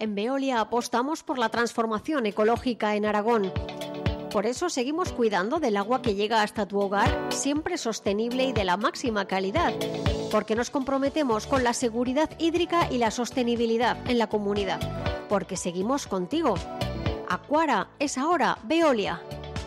en Veolia apostamos por la transformación ecológica en Aragón. Por eso seguimos cuidando del agua que llega hasta tu hogar, siempre sostenible y de la máxima calidad, porque nos comprometemos con la seguridad hídrica y la sostenibilidad en la comunidad, porque seguimos contigo. Aquara es ahora Veolia.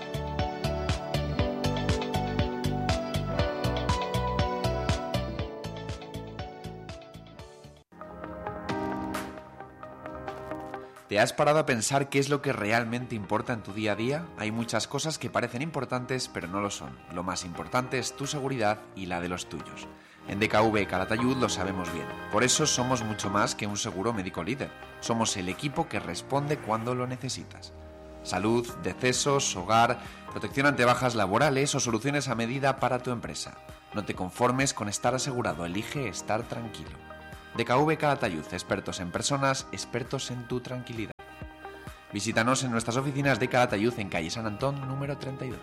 ¿Te has parado a pensar qué es lo que realmente importa en tu día a día? Hay muchas cosas que parecen importantes, pero no lo son. Lo más importante es tu seguridad y la de los tuyos. En DKV Calatayud lo sabemos bien. Por eso somos mucho más que un seguro médico líder. Somos el equipo que responde cuando lo necesitas. Salud, decesos, hogar, protección ante bajas laborales o soluciones a medida para tu empresa. No te conformes con estar asegurado, elige estar tranquilo. DKV Calatayud, expertos en personas, expertos en tu tranquilidad. Visítanos en nuestras oficinas de Calatayud en calle San Antón, número 32.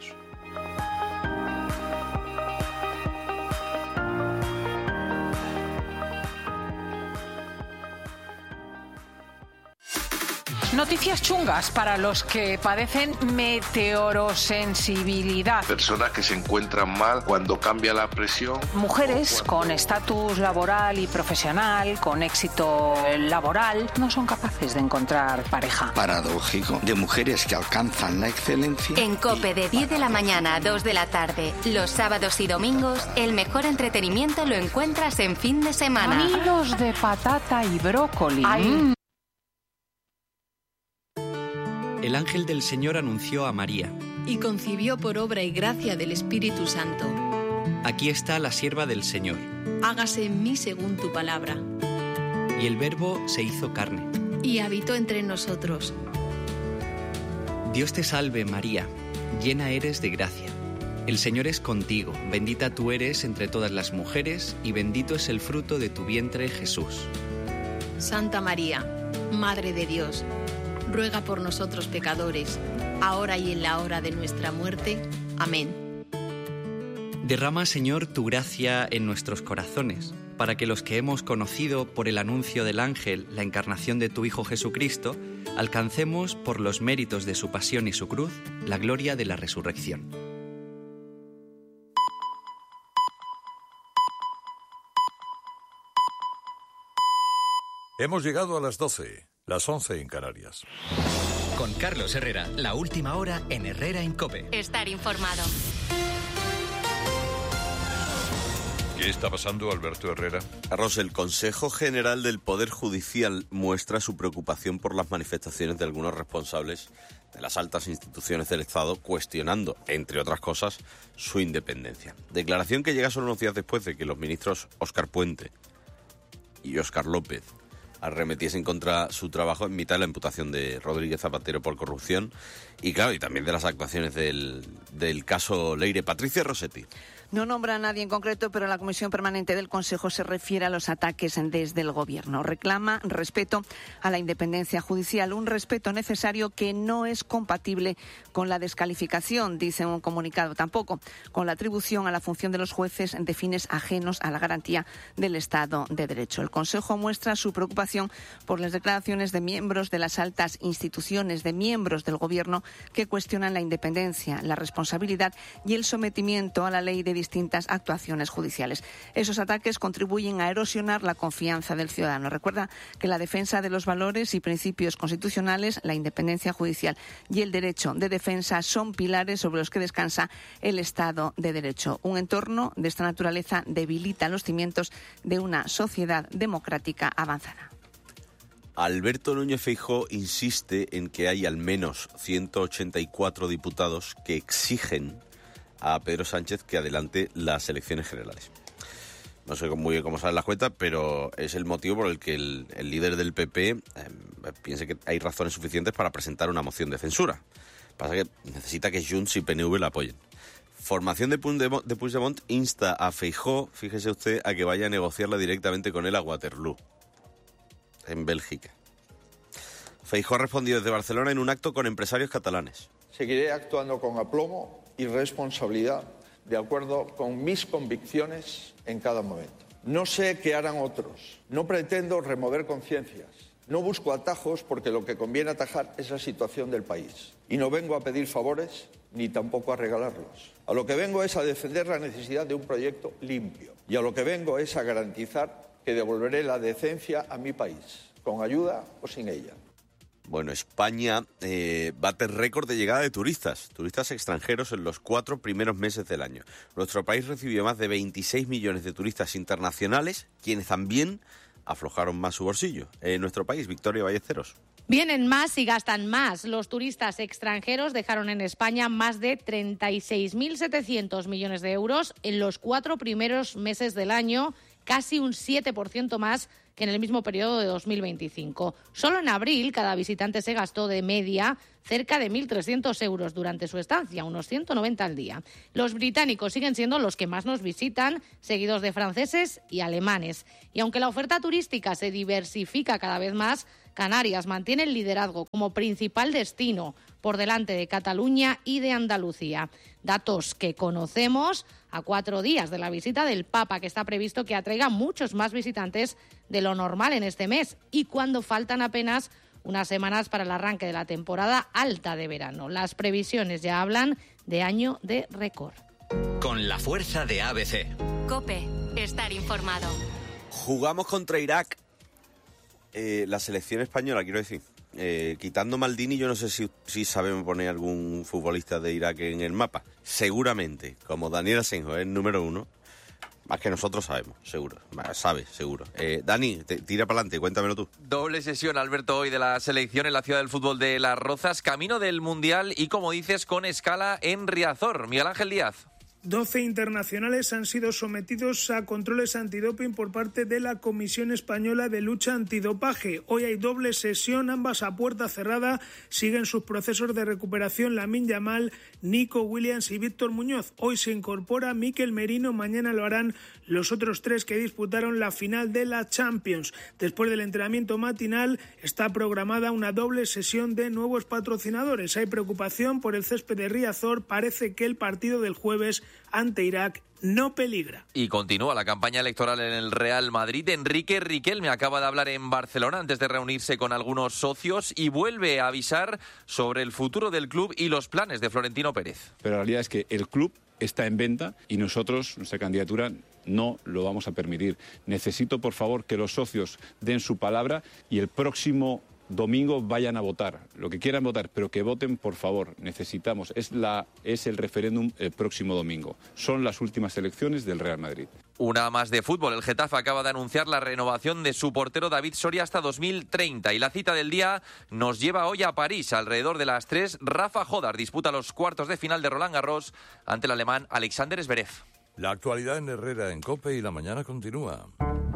Noticias chungas para los que padecen meteorosensibilidad. Personas que se encuentran mal cuando cambia la presión. Mujeres con estatus laboral y profesional, con éxito laboral, no son capaces de encontrar pareja. Paradójico, de mujeres que alcanzan la excelencia. En COPE de 10 de la mañana a 2 de la tarde, los sábados y domingos, el mejor entretenimiento lo encuentras en fin de semana. Nidos de patata y brócoli. El ángel del Señor anunció a María. Y concibió por obra y gracia del Espíritu Santo. Aquí está la sierva del Señor. Hágase en mí según tu palabra. Y el Verbo se hizo carne. Y habitó entre nosotros. Dios te salve, María, llena eres de gracia. El Señor es contigo, bendita tú eres entre todas las mujeres, y bendito es el fruto de tu vientre, Jesús. Santa María, Madre de Dios, ruega por nosotros pecadores, ahora y en la hora de nuestra muerte. Amén. Derrama, Señor, tu gracia en nuestros corazones, para que los que hemos conocido por el anuncio del ángel la encarnación de tu Hijo Jesucristo, alcancemos, por los méritos de su pasión y su cruz, la gloria de la resurrección. Hemos llegado a las 12. Las 11 en Canarias. Con Carlos Herrera, la última hora en Herrera en COPE. Estar informado. ¿Qué está pasando, Alberto Herrera? Carlos, el Consejo General del Poder Judicial muestra su preocupación por las manifestaciones de algunos responsables de las altas instituciones del Estado, cuestionando, entre otras cosas, su independencia. Declaración que llega solo unos días después de que los ministros Óscar Puente y Óscar López arremetiesen contra su trabajo en mitad de la imputación de Rodríguez Zapatero por corrupción y, claro, y también de las actuaciones del caso Leire. Patricia Rossetti. No nombra a nadie en concreto, pero la Comisión Permanente del Consejo se refiere a los ataques desde el Gobierno. Reclama respeto a la independencia judicial, un respeto necesario que no es compatible con la descalificación, dice un comunicado, tampoco con la atribución a la función de los jueces de fines ajenos a la garantía del Estado de Derecho. El Consejo muestra su preocupación por las declaraciones de miembros de las altas instituciones, de miembros del Gobierno que cuestionan la independencia, la responsabilidad y el sometimiento a la ley de distintas actuaciones judiciales. Esos ataques contribuyen a erosionar la confianza del ciudadano. Recuerda que la defensa de los valores y principios constitucionales, la independencia judicial y el derecho de defensa son pilares sobre los que descansa el Estado de Derecho. Un entorno de esta naturaleza debilita los cimientos de una sociedad democrática avanzada. Alberto Núñez Feijóo insiste en que hay al menos 184 diputados que exigen a Pedro Sánchez que adelante las elecciones generales. No sé muy bien cómo salen las cuentas, pero es el motivo por el que el líder del PP piensa que hay razones suficientes para presentar una moción de censura. Pasa que necesita que Junts y PNV la apoyen. Formación de Puigdemont insta a Feijóo, fíjese usted, a que vaya a negociarla directamente con él a Waterloo, en Bélgica. Feijóo ha respondido desde Barcelona en un acto con empresarios catalanes. Seguiré actuando con aplomo y responsabilidad, de acuerdo con mis convicciones en cada momento. No sé qué harán otros. No pretendo remover conciencias. No busco atajos porque lo que conviene atajar es la situación del país. Y no vengo a pedir favores ni tampoco a regalarlos. A lo que vengo es a defender la necesidad de un proyecto limpio. Y a lo que vengo es a garantizar que devolveré la decencia a mi país, con ayuda o sin ella. Bueno, España bate récord de llegada de turistas extranjeros en los 4 primeros meses del año. Nuestro país recibió más de 26 millones de turistas internacionales, quienes también aflojaron más su bolsillo. En nuestro país, Victoria Ballesteros. Vienen más y gastan más. Los turistas extranjeros dejaron en España más de 36.700 millones de euros en los 4 primeros meses del año, casi un 7% más que en el mismo periodo de 2025. Solo en abril, cada visitante se gastó de media cerca de 1.300 euros durante su estancia, unos 190 al día. Los británicos siguen siendo los que más nos visitan, seguidos de franceses y alemanes. Y aunque la oferta turística se diversifica cada vez más, Canarias mantiene el liderazgo como principal destino por delante de Cataluña y de Andalucía. Datos que conocemos a 4 días de la visita del Papa, que está previsto que atraiga muchos más visitantes de lo normal en este mes y cuando faltan apenas unas semanas para el arranque de la temporada alta de verano. Las previsiones ya hablan de año de récord. Con la fuerza de ABC. COPE. Estar informado. Jugamos contra Irak. La selección española, quiero decir. Quitando Maldini, yo no sé si sabemos poner algún futbolista de Irak en el mapa. Seguramente, como Daniel Asenjo es el número 1, más que nosotros sabemos, seguro. Seguro. Dani, tira para adelante, cuéntamelo tú. Doble sesión, Alberto, hoy de la selección en la ciudad del fútbol de Las Rozas, camino del Mundial y, como dices, con escala en Riazor. Miguel Ángel Díaz. 12 internacionales han sido sometidos a controles antidoping por parte de la Comisión Española de Lucha Antidopaje. Hoy hay doble sesión, ambas a puerta cerrada. Siguen sus procesos de recuperación Lamine Yamal, Nico Williams y Víctor Muñoz. Hoy se incorpora Mikel Merino, mañana lo harán los otros 3 que disputaron la final de la Champions. Después del entrenamiento matinal está programada una doble sesión de nuevos patrocinadores. Hay preocupación por el césped de Riazor. Parece que el partido del jueves ante Irak no peligra. Y continúa la campaña electoral en el Real Madrid. Enrique Riquelme acaba de hablar en Barcelona antes de reunirse con algunos socios y vuelve a avisar sobre el futuro del club y los planes de Florentino Pérez. Pero la realidad es que el club está en venta y nosotros, nuestra candidatura, no lo vamos a permitir. Necesito, por favor, que los socios den su palabra y el próximo domingo vayan a votar, lo que quieran votar, pero que voten, por favor. Necesitamos, es el referéndum el próximo domingo. Son las últimas elecciones del Real Madrid. Una más de fútbol. El Getafe acaba de anunciar la renovación de su portero David Soria hasta 2030. Y la cita del día nos lleva hoy a París. Alrededor de las 3, Rafa Jodar disputa los cuartos de final de Roland Garros ante el alemán Alexander Zverev. La actualidad en Herrera, en COPE, y la mañana continúa.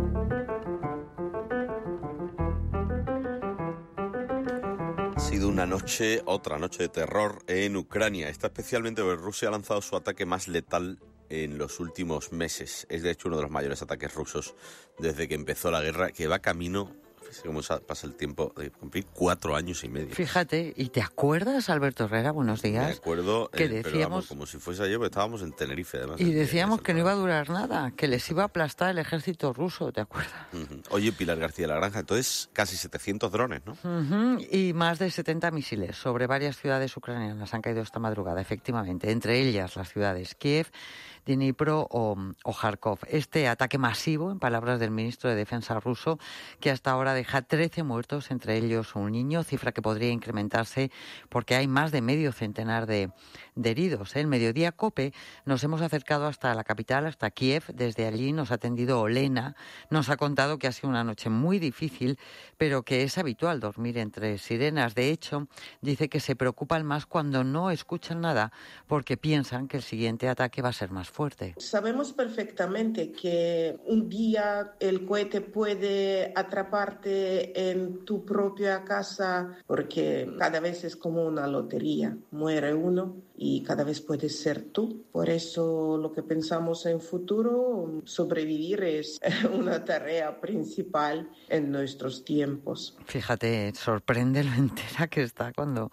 Ha sido otra noche de terror en Ucrania. Está especialmente porque Rusia ha lanzado su ataque más letal en los últimos meses. Es de hecho uno de los mayores ataques rusos desde que empezó la guerra, que va camino, fíjate cómo pasa el tiempo, de cumplir 4 años y medio. Fíjate, ¿y te acuerdas, Alberto Herrera? Buenos días. Me acuerdo, que decíamos, pero vamos, como si fuese ayer, porque estábamos en Tenerife además. Y decíamos que no iba a durar nada, que les iba a aplastar el ejército ruso, ¿te acuerdas? Oye, Pilar García de la Granja, entonces casi 700 drones, ¿no? Y más de 70 misiles sobre varias ciudades ucranianas han caído esta madrugada, efectivamente, entre ellas las ciudades Kiev, Dnipro o Kharkov. Este ataque masivo, en palabras del ministro de Defensa ruso, que hasta ahora deja 13 muertos, entre ellos un niño, cifra que podría incrementarse porque hay más de medio centenar de heridos. El Mediodía COPE nos hemos acercado hasta la capital, hasta Kiev. Desde allí nos ha atendido Olena. Nos ha contado que ha sido una noche muy difícil, pero que es habitual dormir entre sirenas. De hecho, dice que se preocupan más cuando no escuchan nada porque piensan que el siguiente ataque va a ser más fuerte. Sabemos perfectamente que un día el cohete puede atraparte en tu propia casa porque cada vez es como una lotería. Muere uno y cada vez puedes ser tú. Por eso lo que pensamos en futuro, sobrevivir es una tarea principal en nuestros tiempos. Fíjate, sorprende lo entera que está cuando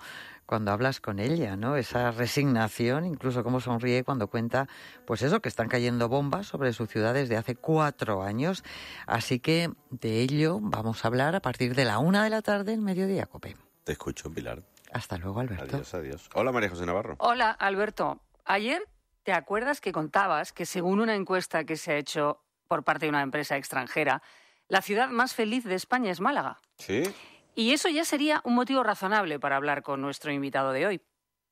cuando hablas con ella, ¿no? Esa resignación, incluso cómo sonríe cuando cuenta, pues eso, que están cayendo bombas sobre su ciudad desde hace 4 años. Así que de ello vamos a hablar a partir de la 1 de la tarde en Mediodía COPE. Te escucho, Pilar. Hasta luego, Alberto. Adiós, adiós. Hola, María José Navarro. Hola, Alberto. Ayer, ¿te acuerdas que contabas que según una encuesta que se ha hecho por parte de una empresa extranjera, la ciudad más feliz de España es Málaga? Sí. Y eso ya sería un motivo razonable para hablar con nuestro invitado de hoy.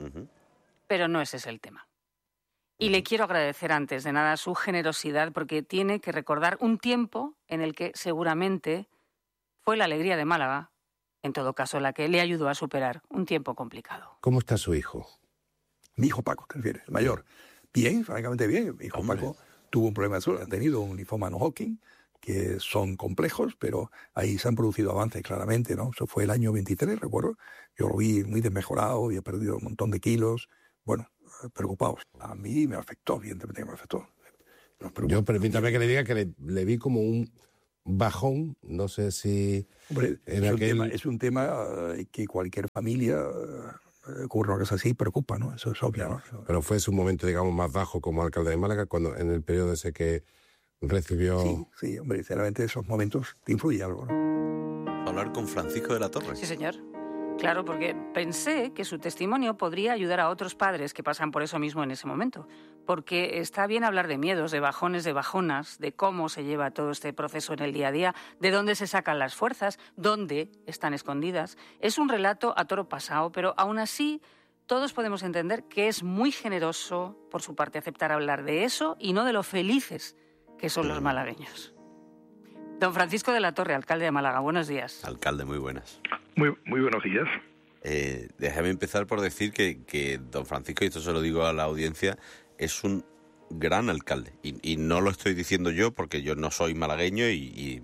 Pero no ese es el tema. Y le quiero agradecer antes de nada su generosidad, porque tiene que recordar un tiempo en el que seguramente fue la alegría de Málaga, en todo caso la que le ayudó a superar un tiempo complicado. ¿Cómo está su hijo? Mi hijo Paco, ¿te refieres? El mayor. Bien, francamente bien. Mi hijo Paco tuvo un problema de salud, ha tenido un linfoma no Hodgkin, que son complejos, pero ahí se han producido avances claramente, ¿no? Eso fue el año 23, recuerdo. Yo lo vi muy desmejorado, había perdido un montón de kilos. Bueno, preocupados. A mí me afectó, evidentemente me afectó. Yo, permítame que le diga que le vi como un bajón, no sé si... Hombre, es un tema que cualquier familia... ocurre una cosa así, preocupa, ¿no? Eso es obvio, ¿no? Pero fue su momento, digamos, más bajo como alcalde de Málaga, cuando en el periodo ese que recibió... Sí, hombre, sinceramente esos momentos te influyen algo, ¿no? Hablar con Francisco de la Torre. Sí, señor. Claro, porque pensé que su testimonio podría ayudar a otros padres que pasan por eso mismo en ese momento. Porque está bien hablar de miedos, de bajones, de bajonas, de cómo se lleva todo este proceso en el día a día, de dónde se sacan las fuerzas, dónde están escondidas. Es un relato a toro pasado, pero aún así todos podemos entender que es muy generoso por su parte aceptar hablar de eso y no de lo felices que son los malagueños. Don Francisco de la Torre, alcalde de Málaga, buenos días. Alcalde, muy buenas. Muy buenos días. Déjame empezar por decir que don Francisco, y esto se lo digo a la audiencia, es un gran alcalde. Y no lo estoy diciendo yo porque yo no soy malagueño y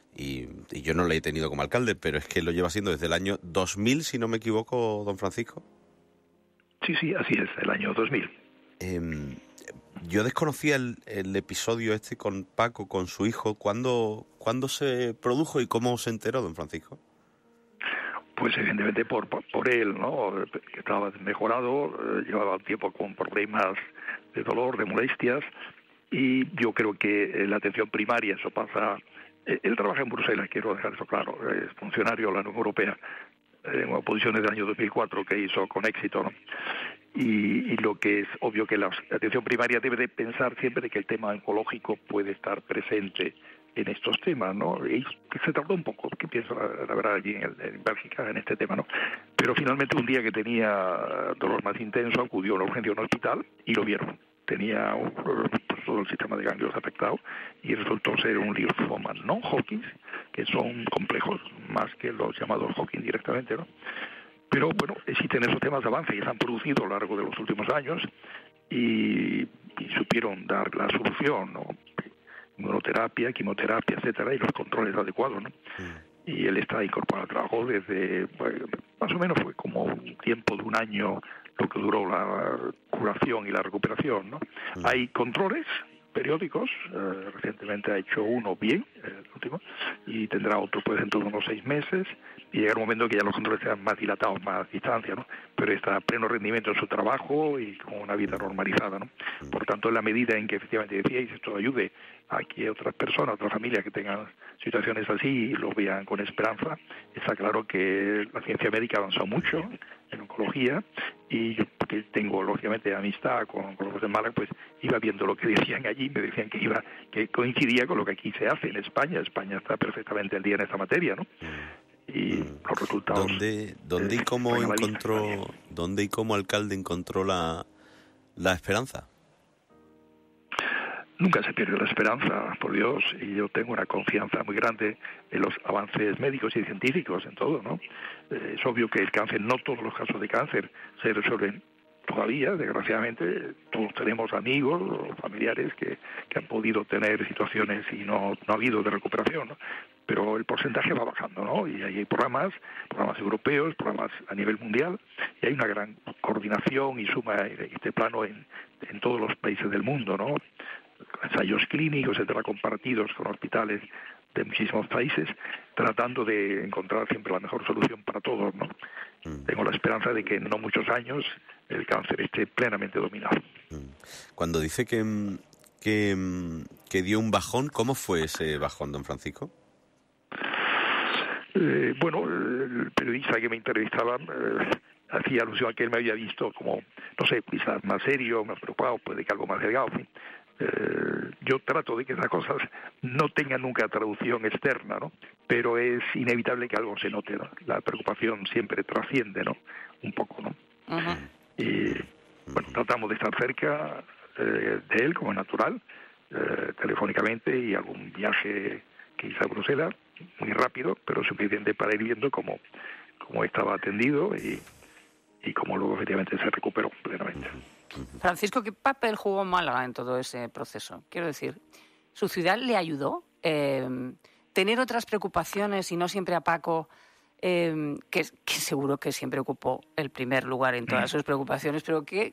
yo no le he tenido como alcalde, pero es que lo lleva siendo desde el año 2000, si no me equivoco, don Francisco. Sí, así es, el año 2000. Yo desconocía el episodio este con Paco, con su hijo. ¿Cuándo se produjo y cómo se enteró, don Francisco? Pues evidentemente por él, ¿no? Que estaba desmejorado, llevaba tiempo con problemas de dolor, de molestias, y yo creo que la atención primaria, eso pasa... Él trabaja en Bruselas, quiero dejar eso claro, es funcionario de la Unión Europea, en oposiciones del año 2004 que hizo con éxito, ¿no? Y lo que es obvio que la atención primaria debe de pensar siempre de que el tema oncológico puede estar presente en estos temas, ¿no? Y que se tardó un poco, que pienso la verdad allí en Bélgica en este tema, ¿no? Pero finalmente un día que tenía dolor más intenso acudió a la urgencia de un hospital y lo vieron. Tenía todo el sistema de ganglios afectado y resultó ser un linfoma no Hodgkin, que son complejos más que los llamados Hodgkin directamente, ¿no? Pero bueno, existen esos temas de avance que se han producido a lo largo de los últimos años y supieron dar la solución, ¿no? Inmunoterapia, quimioterapia, etcétera, y los controles adecuados, ¿no? Y él está incorporado al trabajo desde, bueno, más o menos fue como un tiempo de un año lo que duró la curación y la recuperación, ¿no? Hay controles periódicos, recientemente ha hecho uno bien, el último, y tendrá otro pues dentro de unos 6 meses, y llegará un momento que ya los controles sean más dilatados, más distancia, ¿no? Pero está a pleno rendimiento en su trabajo y con una vida normalizada, ¿no? Por tanto, en la medida en que efectivamente decíais, esto ayude a que otras personas, otras familias que tengan situaciones así y lo vean con esperanza, está claro que la ciencia médica ha avanzado mucho en oncología y yo, que tengo lógicamente amistad con los de Málaga, pues iba viendo lo que decían allí, me decían que coincidía con lo que aquí se hace en España. España está perfectamente al día en esta materia, ¿no? Y los resultados... ¿Dónde y cómo alcalde encontró la esperanza? Nunca se pierde la esperanza, por Dios, y yo tengo una confianza muy grande en los avances médicos y científicos, en todo, ¿no? Es obvio que el cáncer, no todos los casos de cáncer se resuelven todavía, desgraciadamente. Todos tenemos amigos o familiares que han podido tener situaciones y no ha habido de recuperación, ¿no? Pero el porcentaje va bajando, ¿no? Y ahí hay programas europeos, programas a nivel mundial, y hay una gran coordinación y suma este plano en todos los países del mundo, ¿no? Ensayos clínicos, etcétera, compartidos con hospitales de muchísimos países, tratando de encontrar siempre la mejor solución para todos, ¿no? Tengo la esperanza de que en no muchos años el cáncer esté plenamente dominado. Cuando dice que dio un bajón, ¿cómo fue ese bajón, don Francisco? Bueno, el periodista que me entrevistaba hacía alusión a que él me había visto como, no sé, quizás más serio, más preocupado, puede que algo más delgado, en fin. Yo trato de que esas cosas no tengan nunca traducción externa, ¿no? Pero es inevitable que algo se note, ¿no? La preocupación siempre trasciende, ¿no? Un poco, ¿no? Uh-huh. Y bueno, tratamos de estar cerca de él, como es natural, telefónicamente, y algún viaje que hice a Bruselas, muy rápido, pero suficiente para ir viendo cómo estaba atendido y cómo luego efectivamente se recuperó plenamente. Francisco, ¿qué papel jugó Málaga en todo ese proceso? Quiero decir, ¿su ciudad le ayudó? ¿Tener otras preocupaciones y no siempre a Paco, que seguro que siempre ocupó el primer lugar en todas sus preocupaciones, pero ¿qué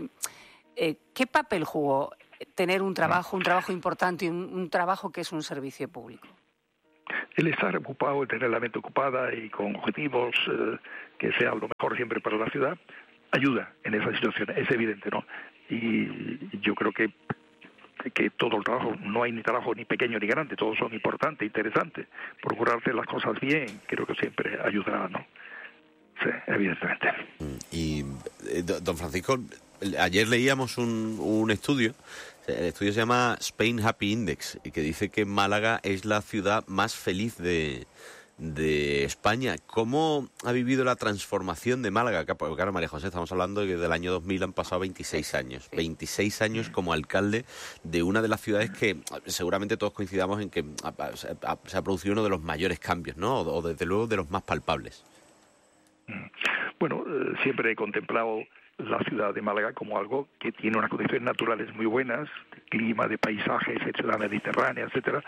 papel jugó tener un trabajo importante y un trabajo que es un servicio público? El estar ocupado, el tener la mente ocupada y con objetivos que sean lo mejor siempre para la ciudad, ayuda en esa situación, es evidente, ¿no? Y yo creo que todo el trabajo, no hay ni trabajo ni pequeño ni grande, todos son importantes, interesantes. Procurar hacer las cosas bien, creo que siempre ayudará, ¿no? Sí, evidentemente. Y, don Francisco, ayer leíamos un estudio. El estudio se llama Spain Happy Index, y que dice que Málaga es la ciudad más feliz de España. ¿Cómo ha vivido la transformación de Málaga? Porque claro, María José, estamos hablando de que del año 2000 han pasado 26 años. 26 años como alcalde de una de las ciudades que seguramente todos coincidamos en que se ha producido uno de los mayores cambios, ¿no? O desde luego de los más palpables. Bueno, siempre he contemplado la ciudad de Málaga como algo que tiene unas condiciones naturales muy buenas, de clima, de paisajes, ciudad mediterránea, etcétera,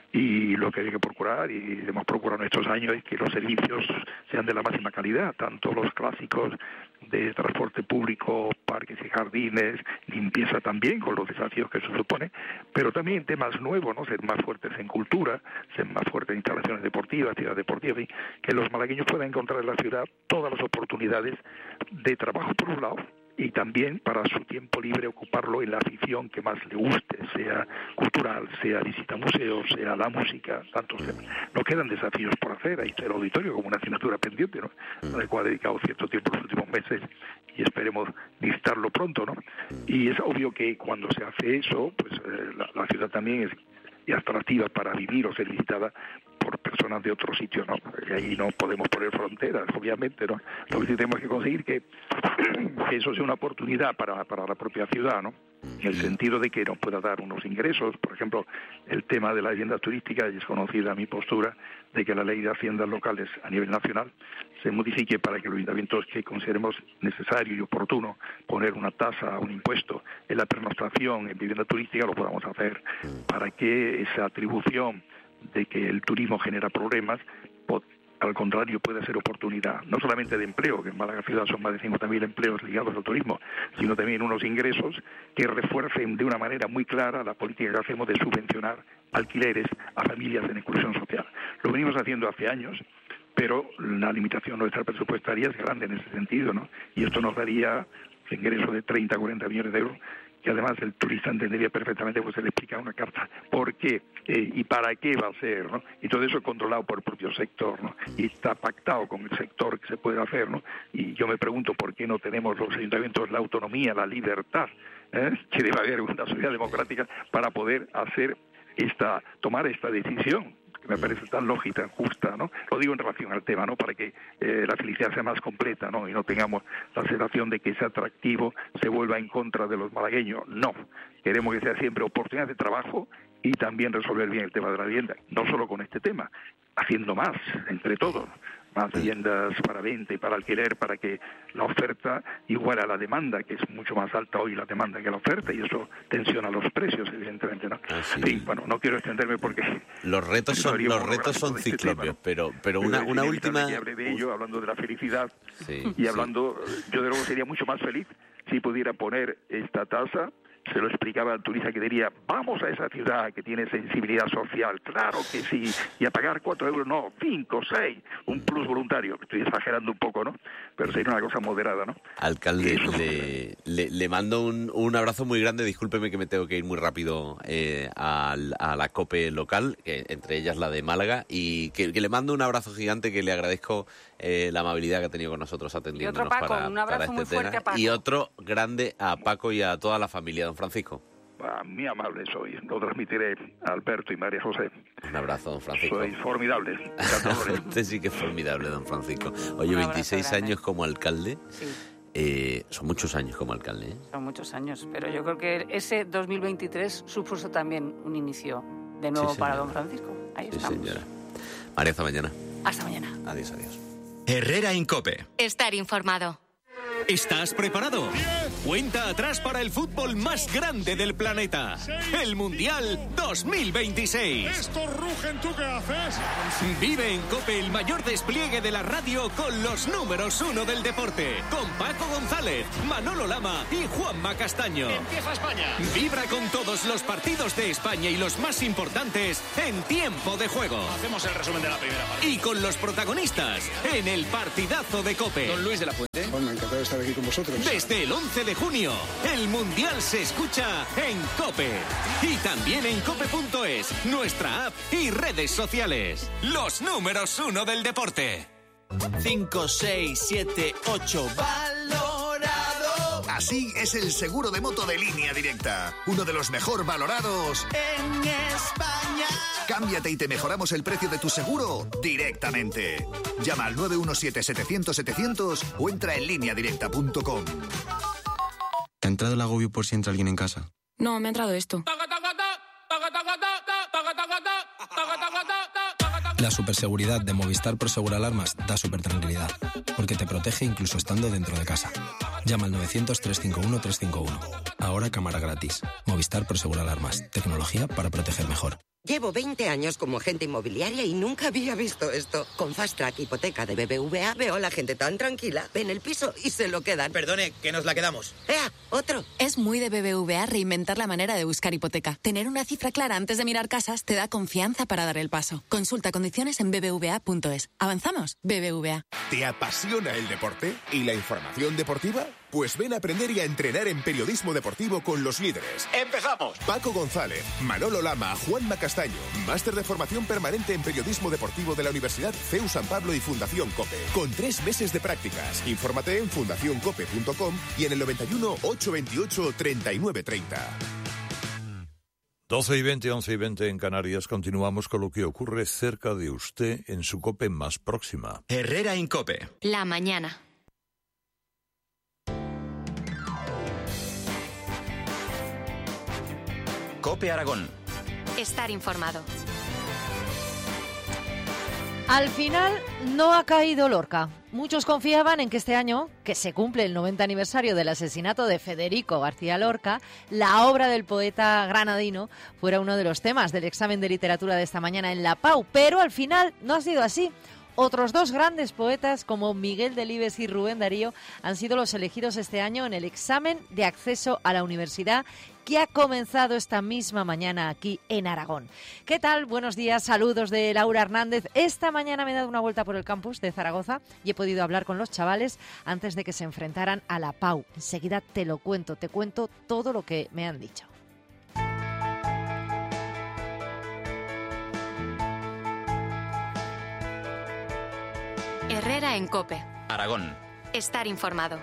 y lo que hay que procurar, y hemos procurado en estos años, es que los servicios sean de la máxima calidad, tanto los clásicos de transporte público, parques y jardines, limpieza también, con los desafíos que eso supone, pero también temas nuevos, ¿no? Ser más fuertes en cultura, ser más fuertes en instalaciones deportivas, actividades deportivas, y que los malagueños puedan encontrar en la ciudad todas las oportunidades de trabajo por un lado, y también para su tiempo libre ocuparlo en la afición que más le guste, sea cultural, sea visita a museos, sea la música, tantos temas. Nos quedan desafíos por hacer, ahí está el auditorio como una asignatura pendiente, ¿no? Al cual he dedicado cierto tiempo en los últimos meses y esperemos visitarlo pronto, ¿no? Y es obvio que cuando se hace eso, pues la ciudad también es atractiva para vivir o ser visitada por personas de otro sitio, ¿no? Y ahí no podemos poner fronteras, obviamente, ¿no? Lo que sí tenemos que conseguir que eso sea una oportunidad para la propia ciudad, ¿no? En el sentido de que nos pueda dar unos ingresos. Por ejemplo, el tema de la vivienda turística, y es conocida mi postura de que la ley de haciendas locales a nivel nacional se modifique para que los ayuntamientos que consideremos necesario y oportuno poner una tasa, un impuesto en la pernoctación en vivienda turística, lo podamos hacer, para que esa atribución de que el turismo genera problemas, al contrario, puede ser oportunidad, no solamente de empleo, que en Málaga ciudad son más de 50.000 empleos ligados al turismo, sino también unos ingresos que refuercen de una manera muy clara la política que hacemos de subvencionar alquileres a familias en exclusión social. Lo venimos haciendo hace años, pero la limitación nuestra presupuestaria es grande en ese sentido, ¿no? Y esto nos daría ingresos de 30 a 40 millones de euros, que además el turista entendería perfectamente, pues se le explica una carta por qué y para qué va a ser, ¿no? Y todo eso es controlado por el propio sector, ¿no? Y está pactado con el sector que se puede hacer, ¿no? Y yo me pregunto por qué no tenemos los ayuntamientos la autonomía, la libertad, que debe haber una sociedad democrática para poder tomar esta decisión, que me parece tan lógica, tan justa, ¿no? Lo digo en relación al tema, ¿no? Para que la felicidad sea más completa, ¿no? Y no tengamos la sensación de que ese atractivo se vuelva en contra de los malagueños. No. Queremos que sea siempre oportunidad de trabajo y también resolver bien el tema de la vivienda. No solo con este tema, haciendo más, entre todos. Más viviendas para venta y para alquiler, para que la oferta iguale a la demanda, que es mucho más alta hoy la demanda que la oferta, y eso tensiona los precios, evidentemente, ¿no? Sí, bueno, no quiero extenderme porque los retos son cíclopes, pero una última. Que hable de ello, hablando de la felicidad, y hablando, yo de luego sería mucho más feliz si pudiera poner esta tasa se lo explicaba al turista que diría, vamos a esa ciudad que tiene sensibilidad social, claro que sí, y a pagar 4 euros, no, 5, 6, un plus voluntario. Estoy exagerando un poco, ¿no? Pero sería una cosa moderada, ¿no? Alcalde, le mando un abrazo muy grande, discúlpeme que me tengo que ir muy rápido a la COPE local, entre ellas la de Málaga, y que le mando un abrazo gigante, que le agradezco la amabilidad que ha tenido con nosotros atendiéndonos. Y otro, Paco, un abrazo muy fuerte a Paco. Y otro grande a Paco y a toda la familia, don Francisco. Muy amable soy, lo transmitiré a Alberto y María José. Un abrazo, don Francisco. Soy formidable. Usted sí que es formidable, don Francisco. Oye, 26 años como alcalde. Sí. Son muchos años como alcalde, ¿eh? Son muchos años, pero yo creo que ese 2023 supuso también un inicio de nuevo para don Francisco. Ahí estamos. Señora. María, hasta mañana. Hasta mañana. Adiós, adiós. Herrera Incope. Estar informado. ¿Estás preparado? Cuenta atrás para el fútbol más grande del planeta. El Mundial 2026. Estos rugen, ¿tú qué haces? Vive en COPE el mayor despliegue de la radio con los números 1 del deporte. Con Paco González, Manolo Lama y Juanma Castaño. Empieza España. Vibra con todos los partidos de España y los más importantes en tiempo de juego. Hacemos el resumen de la primera parte. Y con los protagonistas en el partidazo de COPE. Don Luis de la Fuente. Bueno, encantado de estar aquí con vosotros. Desde el 11 de junio, el Mundial se escucha en COPE. Y también en cope.es, nuestra app y redes sociales. Los números 1 del deporte. 5, 6, 7, 8. ¡Valorado! Así es el seguro de moto de Línea Directa. Uno de los mejor valorados en España. Cámbiate y te mejoramos el precio de tu seguro directamente. Llama al 917-700-700 o entra en lineadirecta.com. ¿Te ha entrado el agobio por si entra alguien en casa? No, me ha entrado esto. La superseguridad de Movistar Prosegur Alarmas da supertranquilidad, porque te protege incluso estando dentro de casa. Llama al 900-351-351. Ahora cámara gratis. Movistar Prosegur Alarmas. Tecnología para proteger mejor. Llevo 20 años como agente inmobiliaria y nunca había visto esto. Con Fast Track Hipoteca de BBVA veo a la gente tan tranquila. Ven el piso y se lo quedan. Perdone, que nos la quedamos. ¡Ea! ¡Otro! Es muy de BBVA reinventar la manera de buscar hipoteca. Tener una cifra clara antes de mirar casas te da confianza para dar el paso. Consulta condiciones en bbva.es. ¿Avanzamos? BBVA. ¿Te apasiona el deporte y la información deportiva? Pues ven a aprender y a entrenar en periodismo deportivo con los líderes. ¡Empezamos! Paco González, Manolo Lama, Juanma Castaño. Máster de formación permanente en periodismo deportivo de la Universidad CEU San Pablo y Fundación COPE. Con 3 meses de prácticas. Infórmate en fundacioncope.com y en el 91 828 3930. 12 y 20, 11 y 20 en Canarias. Continuamos con lo que ocurre cerca de usted en su COPE más próxima. Herrera Incope. La mañana. COPE Aragón. Estar informado. Al final no ha caído Lorca. Muchos confiaban en que este año, que se cumple el 90 aniversario del asesinato de Federico García Lorca, la obra del poeta granadino fuera uno de los temas del examen de literatura de esta mañana en la PAU, pero al final no ha sido así. Otros 2 grandes poetas como Miguel Delibes y Rubén Darío han sido los elegidos este año en el examen de acceso a la universidad que ha comenzado esta misma mañana aquí en Aragón. ¿Qué tal? Buenos días, saludos de Laura Hernández. Esta mañana me he dado una vuelta por el campus de Zaragoza y he podido hablar con los chavales antes de que se enfrentaran a la PAU. Enseguida te cuento todo lo que me han dicho. Herrera en COPE. Aragón. Estar informado.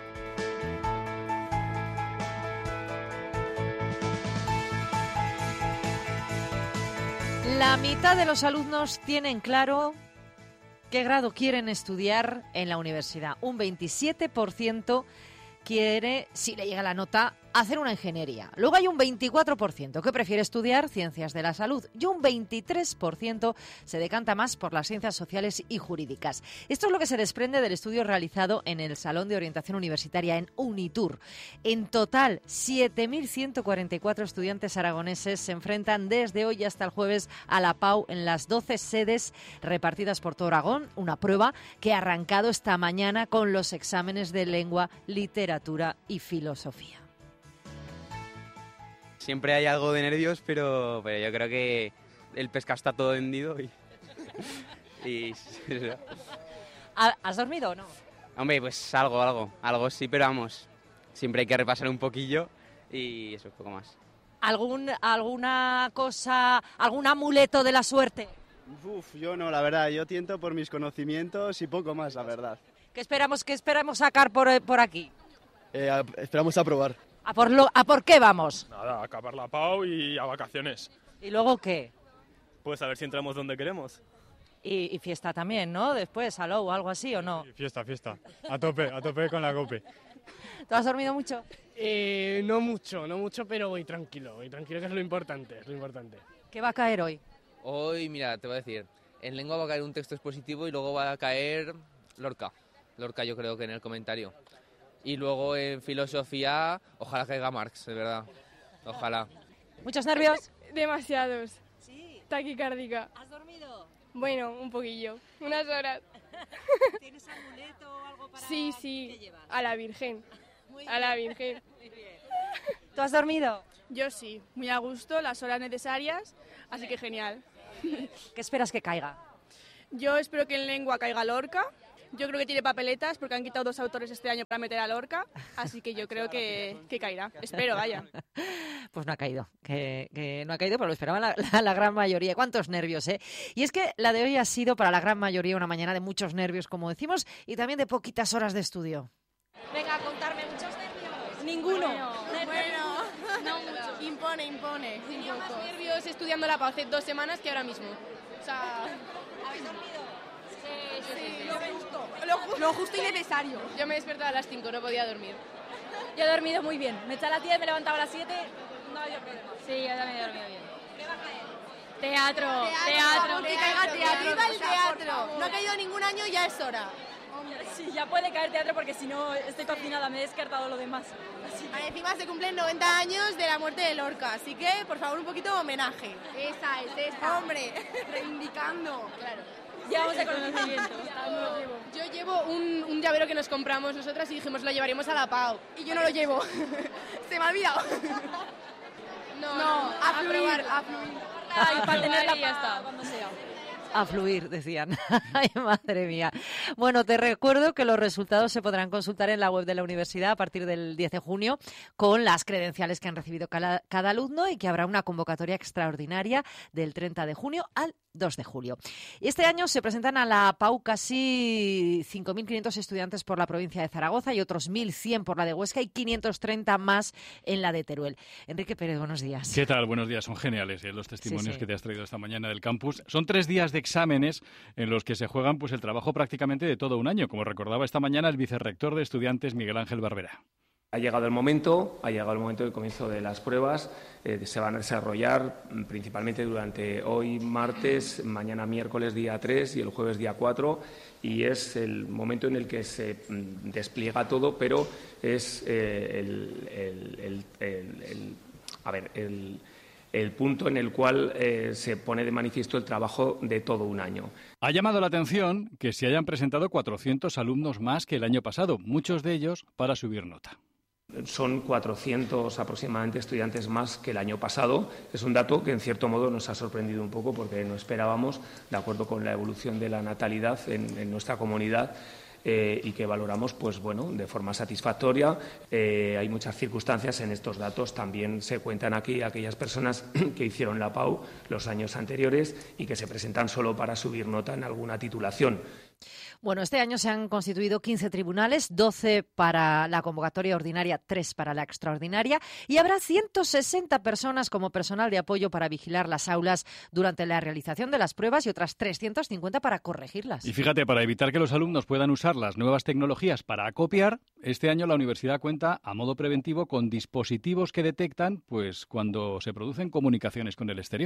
La mitad de los alumnos tienen claro qué grado quieren estudiar en la universidad. Un 27% quiere, si le llega la nota, hacer una ingeniería. Luego hay un 24% que prefiere estudiar ciencias de la salud y un 23% se decanta más por las ciencias sociales y jurídicas. Esto es lo que se desprende del estudio realizado en el Salón de Orientación Universitaria en Unitur. En total, 7.144 estudiantes aragoneses se enfrentan desde hoy hasta el jueves a la PAU en las 12 sedes repartidas por todo Aragón, una prueba que ha arrancado esta mañana con los exámenes de lengua, literatura y filosofía. Siempre hay algo de nervios, pero yo creo que el pescado está todo vendido y ¿Has dormido o no? Hombre, pues algo sí, pero vamos, siempre hay que repasar un poquillo y eso, poco más. ¿Alguna cosa, algún amuleto de la suerte? Yo no, la verdad, yo tiento por mis conocimientos y poco más, la verdad. ¿Qué esperamos sacar por aquí? Esperamos aprobar. ¿A por qué vamos? Nada, a acabar la PAU y a vacaciones. ¿Y luego qué? Pues a ver si entramos donde queremos. Y fiesta también, ¿no? Después, saló o algo así, ¿o no? Sí, fiesta. A tope con la COPE. ¿Tú has dormido mucho? No mucho, pero voy tranquilo, que es lo importante, ¿Qué va a caer hoy? Hoy, mira, te voy a decir, en lengua va a caer un texto expositivo y luego va a caer Lorca yo creo que en el comentario. Y luego en filosofía, ojalá caiga Marx, de verdad, ojalá. ¿Muchos nervios? Demasiados. ¿Sí? Taquicárdica. ¿Has dormido? Bueno, un poquillo, unas horas. ¿Tienes amuleto o algo para...? Sí, ¿Qué llevas? a la Virgen. A la Virgen. Muy bien. ¿Tú has dormido? Yo sí, muy a gusto, las horas necesarias, así que genial. ¿Qué esperas que caiga? Yo espero que en lengua caiga Lorca. Yo creo que tiene papeletas porque han quitado 2 autores este año para meter a Lorca, así que yo creo que caerá. Espero, vaya. Pues no ha caído, que no ha caído, pero lo esperaba la gran mayoría. ¿Cuántos nervios, eh? Y es que la de hoy ha sido para la gran mayoría una mañana de muchos nervios, como decimos, y también de poquitas horas de estudio. Venga, a contarme, ¿muchos nervios? Ninguno. Bueno, no mucho. Impone. Tenía más nervios estudiando la PAU hace 2 semanas que ahora mismo. O sea... ¿Habéis dormido? Sí, lo justo y necesario. Yo me he despertado a las 5, no podía dormir. Yo he dormido muy bien. Me echaba a las 10, me levantaba a las 7, no había problema. Sí, yo también he dormido bien. ¿Qué va a caer? Teatro. Que caiga teatro. ¡Viva el teatro! No ha caído ningún año, ya es hora. Sí, ya puede caer teatro porque si no estoy cocinada, me he descartado lo demás. Encima se cumplen 90 años de la muerte de Lorca, así que, por favor, un poquito de homenaje. Esa. Hombre, reivindicando. Claro. Llevamos de conocimiento. Yo llevo un llavero que nos compramos nosotras y dijimos lo llevaríamos a la PAU. Y yo no lo llevo. Se me ha olvidado. No, a probar. Y para tenerla ya está, cuando sea. A fluir, decían. Ay, madre mía. Bueno, te recuerdo que los resultados se podrán consultar en la web de la universidad a partir del 10 de junio con las credenciales que han recibido cada alumno y que habrá una convocatoria extraordinaria del 30 de junio al 2 de julio. Y este año se presentan a la PAU casi 5.500 estudiantes por la provincia de Zaragoza y otros 1.100 por la de Huesca y 530 más en la de Teruel. Enrique Pérez, buenos días. ¿Qué tal? Buenos días. Son geniales los testimonios Sí. que te has traído esta mañana del campus. Son 3 días de exámenes en los que se juegan pues el trabajo prácticamente de todo un año, como recordaba esta mañana el vicerrector de estudiantes Miguel Ángel Barbera. Ha llegado el momento del comienzo de las pruebas. Se van a desarrollar principalmente durante hoy martes, mañana miércoles día 3 y el jueves día 4. Y es el momento en el que se despliega todo, pero es el punto en el cual se pone de manifiesto el trabajo de todo un año. Ha llamado la atención que se hayan presentado 400 alumnos más que el año pasado, muchos de ellos para subir nota. Son 400 aproximadamente estudiantes más que el año pasado. Es un dato que, en cierto modo, nos ha sorprendido un poco porque no esperábamos, de acuerdo con la evolución de la natalidad en nuestra comunidad, y que valoramos de forma satisfactoria. Hay muchas circunstancias en estos datos. También se cuentan aquí aquellas personas que hicieron la PAU los años anteriores y que se presentan solo para subir nota en alguna titulación. Bueno, este año se han constituido 15 tribunales, 12 para la convocatoria ordinaria, 3 para la extraordinaria, y habrá 160 personas como personal de apoyo para vigilar las aulas durante la realización de las pruebas y otras 350 para corregirlas. Y fíjate, para evitar que los alumnos puedan usar las nuevas tecnologías para acopiar, este año la universidad cuenta a modo preventivo con dispositivos que detectan cuando se producen comunicaciones con el exterior.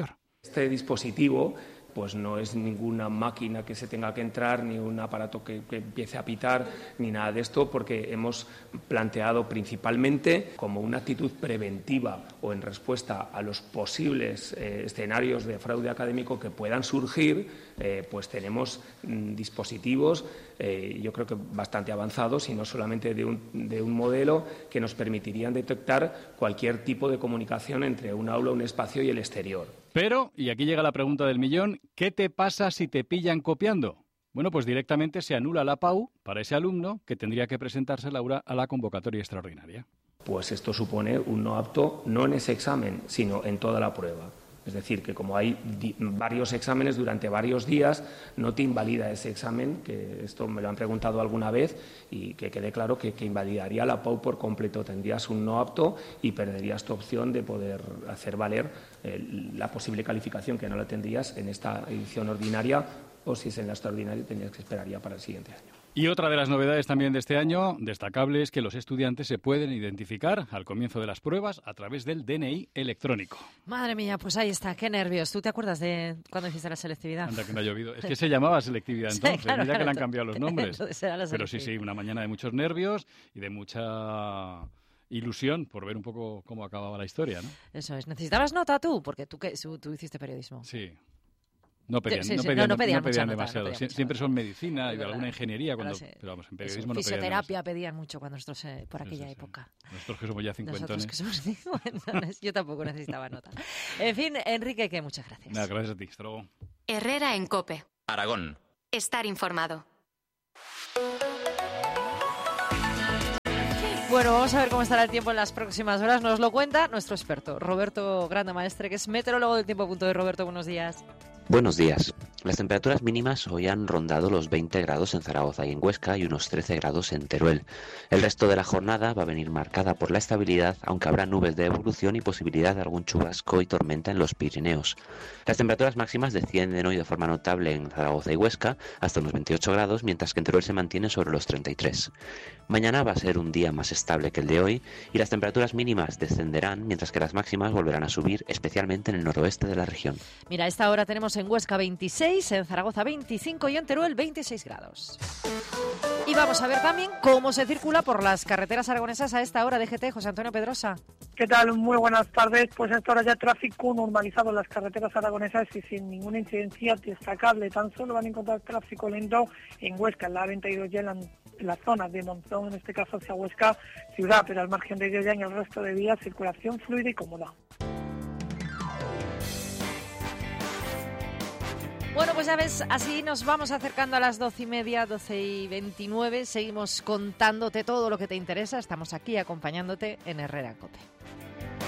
Este dispositivo pues no es ninguna máquina que se tenga que entrar, ni un aparato que empiece a pitar, ni nada de esto, porque hemos planteado principalmente como una actitud preventiva o en respuesta a los posibles escenarios de fraude académico que puedan surgir, pues tenemos dispositivos, yo creo que bastante avanzados, y no solamente de un modelo que nos permitirían detectar cualquier tipo de comunicación entre un aula, un espacio y el exterior. Pero, y aquí llega la pregunta del millón, ¿qué te pasa si te pillan copiando? Bueno, pues directamente se anula la PAU para ese alumno que tendría que presentarse, Laura, a la convocatoria extraordinaria. Pues esto supone un no apto no en ese examen, sino en toda la prueba. Es decir, que como hay varios exámenes durante varios días, no te invalida ese examen, que esto me lo han preguntado alguna vez, y que quede claro que invalidaría la PAU por completo. Tendrías un no apto y perderías tu opción de poder hacer valer la posible calificación, que no la tendrías en esta edición ordinaria, o si es en la extraordinaria tendrías que esperar ya para el siguiente año. Y otra de las novedades también de este año, destacable, es que los estudiantes se pueden identificar al comienzo de las pruebas a través del DNI electrónico. Madre mía, pues ahí está, qué nervios. ¿Tú te acuerdas de cuando hiciste la selectividad? Anda que no ha llovido. Es que se llamaba selectividad entonces, sí, claro, mira que le han claro, cambiado los nombres. Pero sí, una mañana de muchos nervios y de mucha ilusión por ver un poco cómo acababa la historia, ¿no? Eso es. ¿Necesitabas nota tú? Porque tú hiciste periodismo. Sí. No pedían, sí, no pedían mucha demasiado. Nota, Siempre son medicina y de alguna ingeniería, sí. pero vamos, en periodismo no pedían fisioterapia pedían mucho cuando nosotros, por aquella época. Nosotros que somos ya cincuentones. Yo tampoco necesitaba nota. En fin, Enrique, que muchas gracias. Nada, gracias a ti. Hasta luego. Herrera en COPE. Aragón. Estar informado. Bueno, vamos a ver cómo estará el tiempo en las próximas horas. Nos lo cuenta nuestro experto, Roberto Grandamaestre, que es meteorólogo del tiempo.de. Roberto, buenos días. Buenos días. Las temperaturas mínimas hoy han rondado los 20 grados en Zaragoza y en Huesca y unos 13 grados en Teruel. El resto de la jornada va a venir marcada por la estabilidad, aunque habrá nubes de evolución y posibilidad de algún chubasco y tormenta en los Pirineos. Las temperaturas máximas descienden hoy de forma notable en Zaragoza y Huesca hasta unos 28 grados, mientras que en Teruel se mantiene sobre los 33. Mañana va a ser un día más estable que el de hoy y las temperaturas mínimas descenderán, mientras que las máximas volverán a subir, especialmente en el noroeste de la región. Mira, a esta hora tenemos en Huesca 26, en Zaragoza 25 y en Teruel 26 grados. Y vamos a ver también cómo se circula por las carreteras aragonesas a esta hora. DGT, José Antonio Pedrosa. ¿Qué tal? Muy buenas tardes. Pues a esta hora ya tráfico normalizado en las carreteras aragonesas y sin ninguna incidencia destacable. Tan solo van a encontrar tráfico lento en Huesca, en la A22 ya en la zona de Monzón, en este caso hacia Huesca ciudad, pero al margen de ello ya en el resto de vías circulación fluida y cómoda. Bueno, pues ya ves, así nos vamos acercando a las 12:30, 12:29. Seguimos contándote todo lo que te interesa. Estamos aquí acompañándote en Herrera en COPE.